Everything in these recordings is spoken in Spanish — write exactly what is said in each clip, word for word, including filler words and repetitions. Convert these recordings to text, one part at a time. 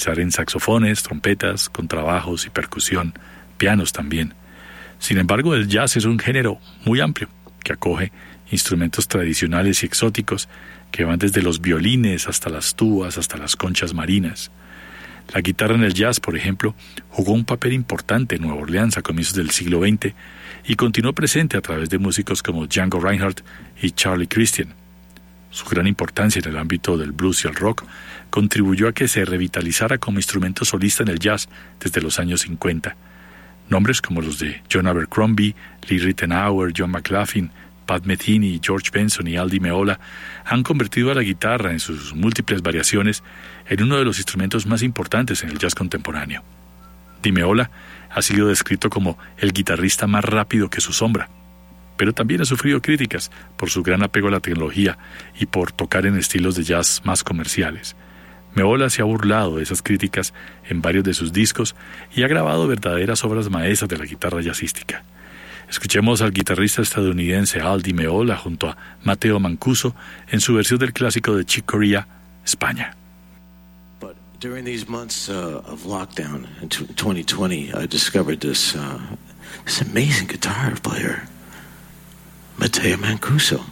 pensar en saxofones, trompetas, contrabajos y percusión, pianos también. Sin embargo, el jazz es un género muy amplio que acoge instrumentos tradicionales y exóticos que van desde los violines hasta las tubas, hasta las conchas marinas. La guitarra en el jazz, por ejemplo, jugó un papel importante en Nueva Orleans a comienzos del siglo veinte y continuó presente a través de músicos como Django Reinhardt y Charlie Christian. Su gran importancia en el ámbito del blues y el rock contribuyó a que se revitalizara como instrumento solista en el jazz desde los años cincuenta. Nombres como los de John Abercrombie, Lee Ritenour, John McLaughlin, Pat Metheny, George Benson y Al Di Meola han convertido a la guitarra en sus múltiples variaciones en uno de los instrumentos más importantes en el jazz contemporáneo. Di Meola ha sido descrito como el guitarrista más rápido que su sombra, pero también ha sufrido críticas por su gran apego a la tecnología y por tocar en estilos de jazz más comerciales. Meola se ha burlado de esas críticas en varios de sus discos y ha grabado verdaderas obras maestras de la guitarra jazzística. Escuchemos al guitarrista estadounidense Al Di Meola junto a Matteo Mancuso en su versión del clásico de Chick Corea, España. But during these months uh, of lockdown in twenty twenty, I discovered this uh, this amazing guitar player, Matteo Mancuso.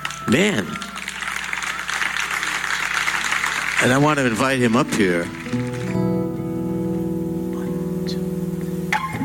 Man. And I want to invite him up here